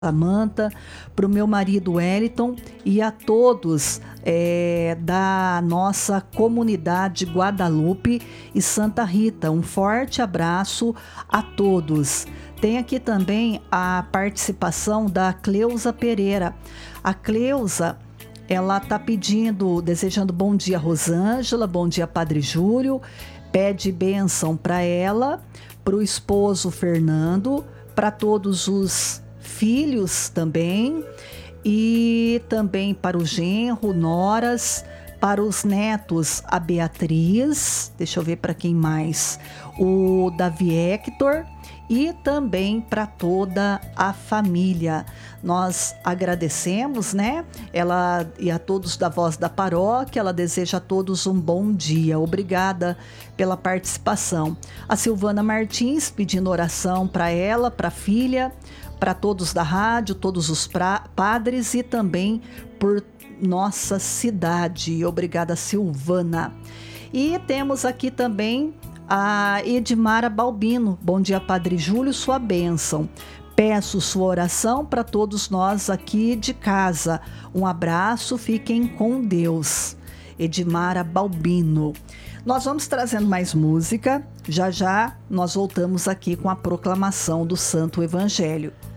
Samanta, para o meu marido Wellington e a todos da nossa comunidade Guadalupe e Santa Rita. Um forte abraço a todos. Tem aqui também a participação da Cleusa Pereira. A Cleusa, ela está desejando bom dia Rosângela, bom dia Padre Júlio, pede bênção para ela, para o esposo Fernando, para todos os filhos também, e também para o genro, noras, para os netos, a Beatriz, deixa eu ver para quem mais, o Davi Hector, e também para toda a família. Nós agradecemos, né? Ela e a todos da Voz da Paróquia, ela deseja a todos um bom dia. Obrigada pela participação. A Silvana Martins pedindo oração para ela, para a filha, para todos da rádio, todos os padres e também por nossa cidade. Obrigada, Silvana. E temos aqui também a Edmara Balbino. Bom dia, Padre Júlio, sua bênção. Peço sua oração para todos nós aqui de casa. Um abraço, fiquem com Deus. Edmara Balbino. Nós vamos trazendo mais música. Já já nós voltamos aqui com a proclamação do Santo Evangelho.